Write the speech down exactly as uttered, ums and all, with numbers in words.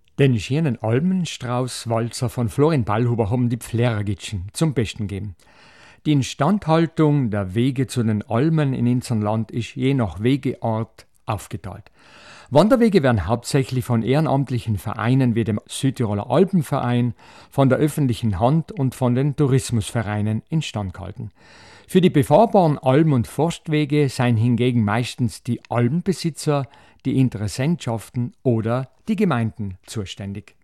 Den schönen Almenstrauß-Walzer von Florin Ballhuber haben die Pflärergitschen zum Besten gegeben. Die Instandhaltung der Wege zu den Almen in unserem Land ist je nach Wegeart aufgeteilt. Wanderwege werden hauptsächlich von ehrenamtlichen Vereinen wie dem Südtiroler Alpenverein, von der öffentlichen Hand und von den Tourismusvereinen instand gehalten. Für die befahrbaren Alm- und Forstwege seien hingegen meistens die Alpenbesitzer, die Interessentschaften oder die Gemeinden zuständig.